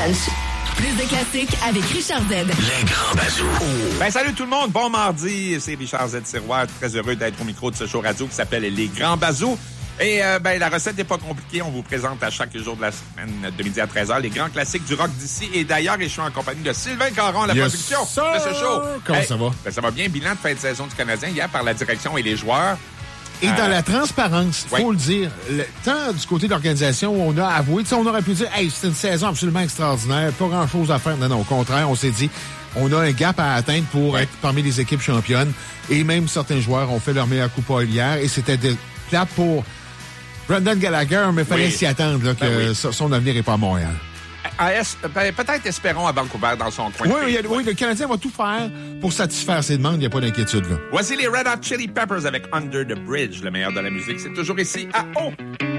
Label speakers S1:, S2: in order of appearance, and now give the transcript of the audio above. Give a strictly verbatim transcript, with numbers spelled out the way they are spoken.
S1: Punch. Plus de classiques avec Richard Z.
S2: Les grands bazous.
S3: Ben, salut tout le monde. Bon mardi. C'est Richard Z. Sirois. Très heureux d'être au micro de ce show radio qui s'appelle Les grands bazous. Et euh, ben la recette n'est pas compliquée. On vous présente à chaque jour de la semaine de midi à treize heures les grands classiques du rock d'ici. Et d'ailleurs, je suis en compagnie de Sylvain Caron à la
S4: yes,
S3: production
S4: sir.
S3: de ce show.
S4: Comment
S3: hey,
S4: ça va?
S3: Ben, ça va bien. Bilan de fin de saison du Canadien hier par la direction et les joueurs.
S4: Et dans
S3: euh,
S4: la transparence, il faut
S3: ouais.
S4: le dire, le, tant du côté de l'organisation où on a avoué, on aurait pu dire, hey, c'est une saison absolument extraordinaire, pas grand-chose à faire. Non, non, au contraire, on s'est dit, on a un gap à atteindre pour ouais. être parmi les équipes championnes. Et même certains joueurs ont fait leur meilleur coup pas hier. Et c'était de, plate pour Brendan Gallagher, mais il fallait oui. s'y attendre là, que ben oui. son avenir n'est pas à Montréal.
S3: Ben, peut-être espérons à Vancouver dans son coin.
S4: Oui, oui, oui, le Canadien va tout faire pour satisfaire ses demandes. Il n'y a pas d'inquiétude. Là.
S3: Voici les Red Hot Chili Peppers avec Under the Bridge, le meilleur de la musique. C'est toujours ici à O.